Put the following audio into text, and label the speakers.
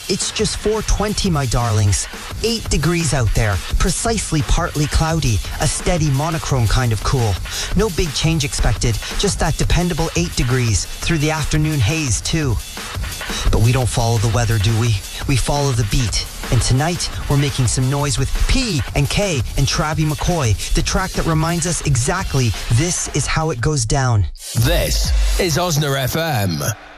Speaker 1: It's just 4:20, my darlings. 8 degrees out there, precisely partly cloudy, a steady monochrome kind of cool. No big change expected, just that dependable 8 degrees, through the afternoon haze too. But we don't follow the weather, do we? We follow the beat. And tonight, we're making some noise with P and K and Travie McCoy, the track that reminds us exactly this is how it goes down.
Speaker 2: This is Osna FM.